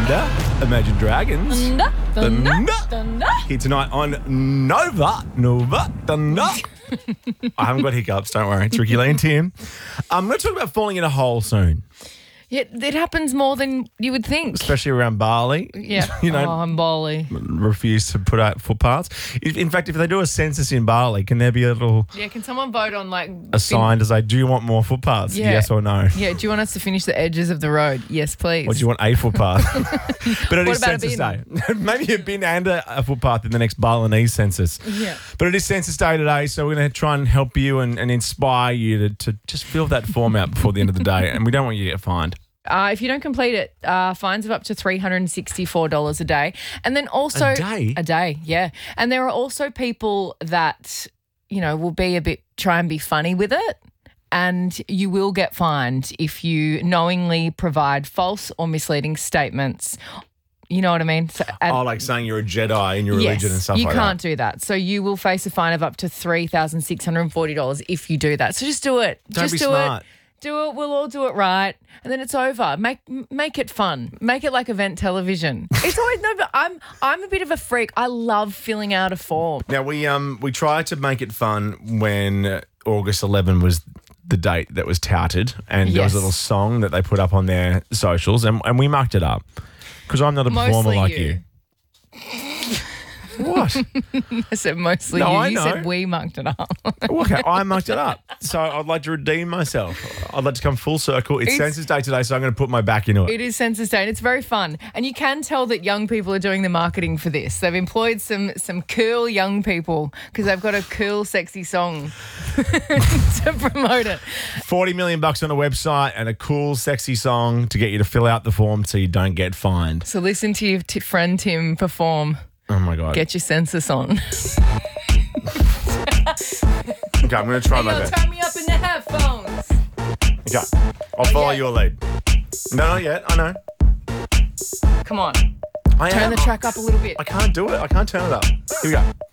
Thunder, Imagine Dragons. Thunder. Thunder. Here tonight on Nova Thunder. I haven't got hiccups, don't worry. It's Ricky Lee and Tim. I'm going to talk about falling in a hole soon, Yeah, it happens more than you would think. especially around Bali. Yeah. You know, I'm Bali. refuse to put out footpaths. In fact, if they do a census in Bali, can there be a little Yeah, can someone vote on a sign to say, do you want more footpaths? Yeah. Yes or no? Yeah, do you want us to finish the edges of the road? Yes, please. Or do you want a footpath? But it What is about a Census Day. bin? Maybe a bin and a footpath in the next Balinese census. Yeah. But it is Census Day today, so we're going to try and help you and inspire you to just fill that form out before the end of the day. And we don't want you to get fined. If you don't complete it, fines of up to $364 a day. And then also... A day? A day, yeah. And there are also people that, will be try and be funny with it. And you will get fined if you knowingly provide false or misleading statements. You know what I mean? So, Like saying you're a Jedi in your religion and stuff you like that. can't do that. So you will face a fine of up to $3,640 if you do that. So just do it. Don't just be do smart. it. Do it. We'll all do it right, and then it's over. Make it fun. Make it like event television. It's always but I'm a bit of a freak. I love filling out a form. Now, we tried to make it fun when August 11 was the date that was touted, and there was a Yes. little song that they put up on their socials, and we mucked it up because I'm not a performer Mostly like you. you. What? I said mostly No, you. I You know. said we mucked it up. Okay, I mucked it up. So I'd like to redeem myself. I'd like to come full circle. It's Census Day today, so I'm going to put my back into it. It is Census Day, and it's very fun. And you can tell that young people are doing the marketing for this. They've employed some cool young people because they've got a cool, sexy song to promote it. $40 million on a website and a cool, sexy song to get you to fill out the form so you don't get fined. So listen to your friend Tim perform. Oh, my God. Get your census on. Okay, I'm going to try my Yo, best. turn me up in the headphones. Okay, I'll follow yet. your lead. No, not yet. I know. Come on. I Turn am. the track up a little bit. I can't do it. I can't turn it up. Here we go.